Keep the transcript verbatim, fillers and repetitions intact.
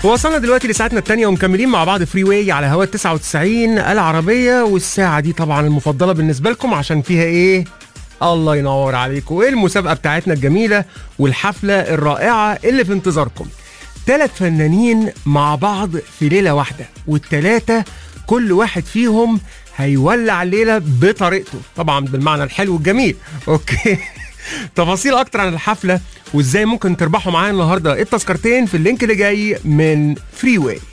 وصلنا دلوقتي لساعتنا الثانية ومكملين مع بعض فري واي على هوا تسعة وتسعين العربية، والساعة دي طبعا المفضلة بالنسبة لكم عشان فيها ايه؟ الله ينور عليكم، وايه المسابقة بتاعتنا الجميلة والحفلة الرائعة اللي في انتظاركم. ثلاث فنانين مع بعض في ليلة واحدة، والثلاثة كل واحد فيهم هيولع الليلة بطريقته، طبعا بالمعنى الحلو الجميل. اوكي. تفاصيل اكتر عن الحفلة وازاي ممكن تربحوا معانا النهارده التذكرتين في اللينك اللي جاي من فري واي.